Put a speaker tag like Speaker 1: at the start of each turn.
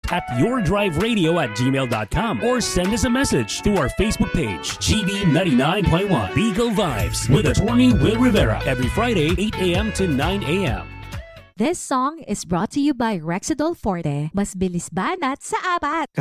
Speaker 1: at yourdriveradio@gmail.com or send us a message to our Facebook page, GB99.1 Legal Vibes with Attorney Will Rivera, every Friday, 8 a.m. to 9 a.m.
Speaker 2: This song is brought to you by Rexidol Forte. Mas bilis banat sa apat.